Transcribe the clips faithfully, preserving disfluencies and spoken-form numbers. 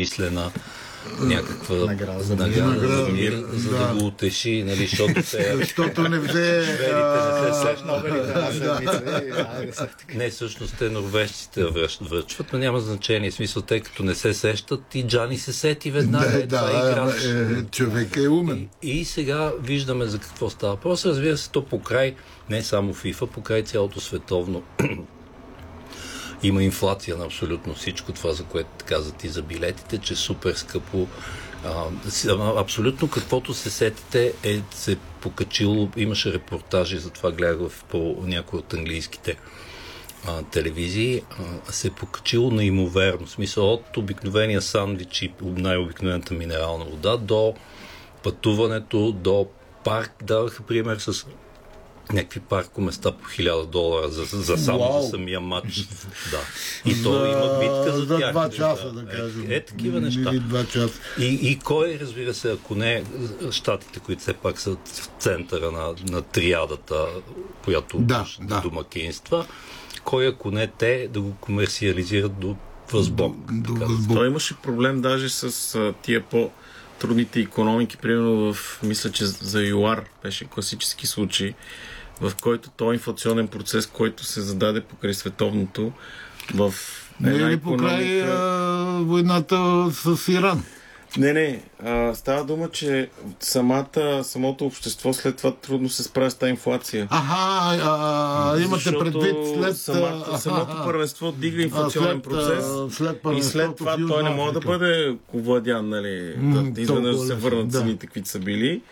измислена някаква награда за награда, награда, за мир, за да, да го утеши, нали, защото те... Защото не взе... Не, всъщност те норвежците връчват, но няма значение. В смисъл, тъй като не се сещат и Джани се сети веднага. Да, е, това е да, играч. е, човек е умен. И, и сега виждаме за какво става. Просто разбира се, то покрай, не само FIFA, покрай цялото световно има инфлация на абсолютно всичко това, за което казват и за билетите, че супер скъпо. А, абсолютно каквото се сетите е се покачило. Имаше репортажи, за това гледах в, по някои от английските а, телевизии. А, се е покачило неимоверно. В смисъл от обикновения сандвич и най-обикновената минерална вода до пътуването, до парк. Даваха пример с някакви паркоместа по хиляда долара за, за само Уау. за самия матч. Да. И то има битка за, за тях. два часа, да кажем. Е, е такива неща. Или два часа. И, и кой, разбира се, ако не щатите, които все пак са в центъра на, на триадата, която Да, да. домакинства, кой, ако не те, да го комерциализират до възбог. До така. възбог. Той имаше проблем даже с а, тия по-трудните икономики, примерно в, мисля, че за ЮАР беше класически случай, в който този инфлационен процес, който се зададе покрай световното, в Не една е ли покрай икономика... а, войната с Иран? Не, не. А, става дума, че самата, самото общество след това трудно се справя с тази инфлация. Аха, а, имате Защото предвид след... самата, аха, самото първенство дига инфлационен след, процес а, след и след това той не може да бъде овладян, нали, М, да изведнъж да се толкова върнат лесно, да. цените, каквито са били.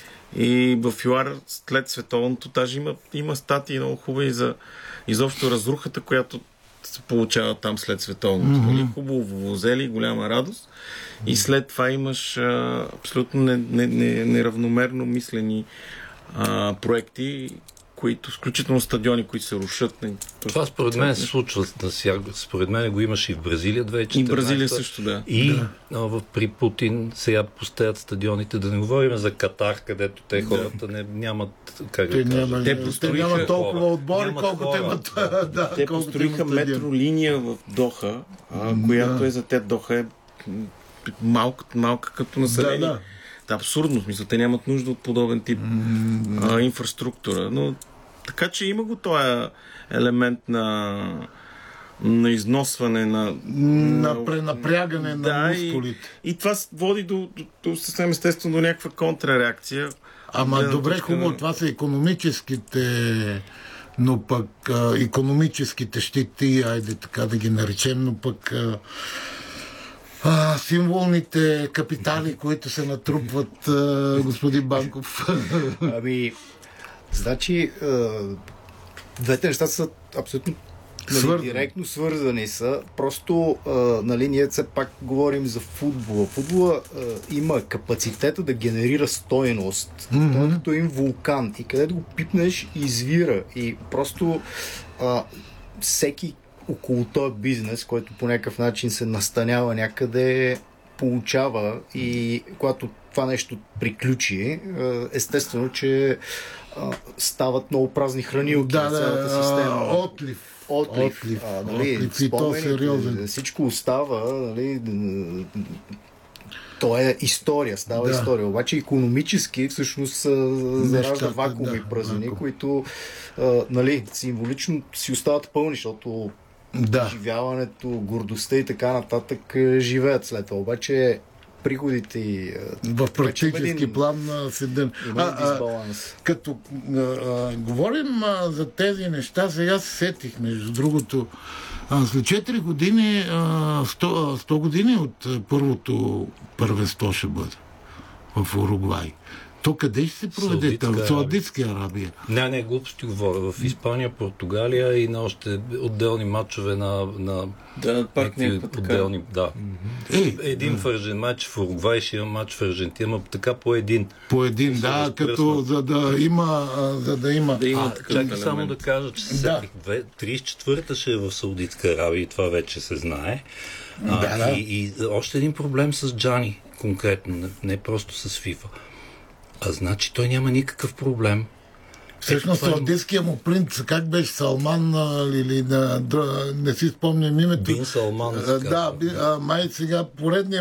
И в ЮАР след световното даже има, има статии много хубави за изобщо разрухата, която се получава там след световното. Mm-hmm. Нали? Хубаво вовозели, голяма радост. И след това имаш а, абсолютно не, не, не, неравномерно мислени а, проекти, които, включително стадиони, които се рушат. Не, Това според мен се случва. Според мен го имаше и в Бразилия две хиляди и четиринадесета. И Бразилия също, да. И Да. а, в, при Путин сега пустеят стадионите. Да не говорим за Катар, където те хората не, нямат как Те, да кажа. няма, Те те построиха нямат толкова хора. отбори, Нямат колкото хора. имат. Да, Те колкото построиха имат стадион. метролиния в Доха, а, която Да. е за те Доха е м, малка, малка като население. Да, да. Да, абсурдно, в смисъл, те нямат нужда от подобен тип а, инфраструктура. Но така че има го този елемент на, на износване на... На пренапрягане Да, на и, мускулите. и това с- води до, до, до съвсем естествено до някаква контрареакция. Ама Гледна добре, точка хубаво, на- това са икономическите, но пък а, икономическите щити, айде така да ги наречем, но пък а, а, символните капитали, които се натрупват, а, господин Банков. Ами, значи, а, двете неща са абсолютно нали, Свързани. директно свързани са. Просто, а, нали, ние все пак говорим за футбола. Футбола а, има капацитета да генерира стойност. Мгм. Той е като един вулкан. И където го пипнеш, извира. И просто а, всеки около този бизнес, който по някакъв начин се настанява някъде, получава и когато това нещо приключи, естествено, че а, стават много празни хранилки Да, на да, цялата система. а, отлив. Отлив. Отлив. А, нали, Отлив и то спомените, сериозен. всичко остава, нали, то е история, става Да. история. Обаче икономически всъщност а, заражда Нещата, вакууми да, празнини, вакуум. които а, нали, символично си остават пълни, защото Да. изживяването, гордостта и така нататък е, живеят след това. Обаче приходите и В практически един- план а, седем. има А, а, а, дисбаланс. като а, а, говорим а, за тези неща, сега се сетих, между другото, а, след четири години, а, сто, а, сто години от а, първото първенство ще бъде в Уругвай. То къде ще се проведе? Саудитска В Арабия. Саудитска Арабия. Не, не, глупости говоря. В Испания, Португалия и на още отделни матчове на, на Да, пак някакви някаква така. отделни. Да. Е, Един в Аржен, матч в Уругвай, ще има матч в Аржентина, ама така по един. по един, да, разпръснат. като за да има, а, за да има. Да има А, такъв чакай елемент. само да кажа, че се Да. сетих. Две- тридесет и четвърта ще е в Саудитска Арабия и това вече се знае. А, Да, да. И, и още един проблем с Джани, конкретно, не, не просто с FIFA. А значи той няма никакъв проблем. Всъщност Е, това е- саудитския му принц, как беше Салман а, или на, др- не си спомням името. Бин Салман, А, се да, казва. би- а, май сега поредния